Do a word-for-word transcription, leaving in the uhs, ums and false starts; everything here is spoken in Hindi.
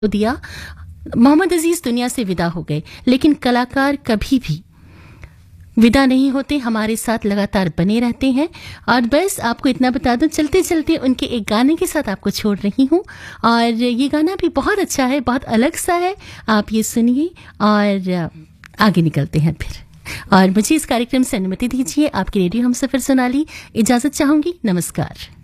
दिया। मोहम्मद अजीज दुनिया से विदा हो गए, लेकिन कलाकार कभी भी विदा नहीं होते, हमारे साथ लगातार बने रहते हैं। और बस आपको इतना बता दूं, चलते चलते उनके एक गाने के साथ आपको छोड़ रही हूं, और ये गाना भी बहुत अच्छा है, बहुत अलग सा है। आप ये सुनिए और आगे निकलते हैं फिर। और मुझे इस कार्यक्रम से अनुमति दीजिए। आपकी रेडियो हमसफर सोनाली इजाजत चाहूंगी। नमस्कार।